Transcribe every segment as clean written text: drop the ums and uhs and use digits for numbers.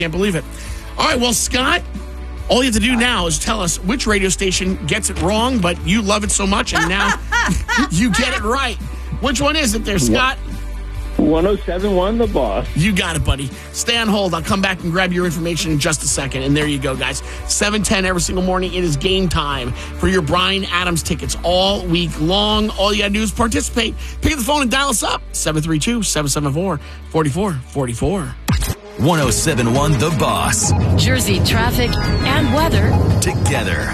Can't believe it. All right, well, Scott, all you have to do now is tell us which radio station gets it wrong, but you love it so much, and now you get it right. Which one is it there, Scott? 107.1 The Boss. You got it, buddy. Stay on hold. I'll come back and grab your information in just a second. And there you go, guys. 7:10 every single morning. It is game time for your Bryan Adams tickets all week long. All you got to do is participate. Pick up the phone and dial us up. 732-774-4444. 107.1 The Boss. Jersey traffic and weather Together.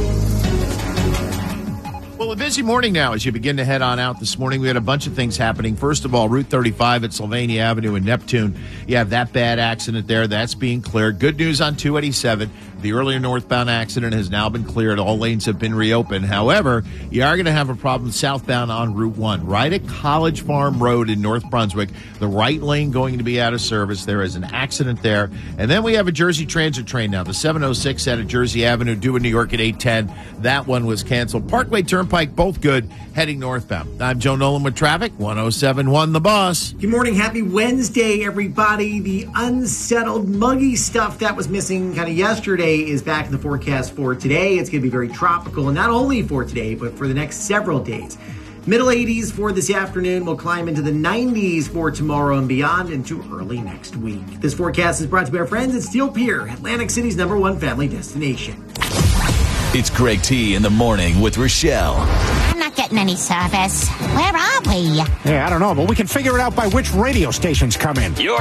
Well, a busy morning now as you begin to head on out this morning. We had a bunch of things happening. First of all, Route 35 at Sylvania Avenue in Neptune. You have that bad accident there. That's being cleared. Good news on 287. The earlier northbound accident has now been cleared. All lanes have been reopened. However, you are going to have a problem southbound on Route 1. Right at College Farm Road in North Brunswick, the right lane going to be out of service. There is an accident there. And then we have a Jersey Transit train now. The 706 out of Jersey Avenue due in New York at 8:10. That one was canceled. Parkway Turnpike, both good, heading northbound. I'm Joe Nolan with traffic. 107.1 The Boss. Good morning. Happy Wednesday, everybody. The unsettled, muggy stuff that was missing kind of yesterday is back in the forecast for today. It's going to be very tropical, and not only for today, but for the next several days. Middle 80s for this afternoon. We'll climb into the 90s for tomorrow and beyond into early next week. This forecast is brought to you by our friends at Steel Pier, Atlantic City's #1 family destination. It's Greg T in the morning with Rochelle. I'm not getting any service. Where are we? Yeah, I don't know, but we can figure it out by which radio stations come in.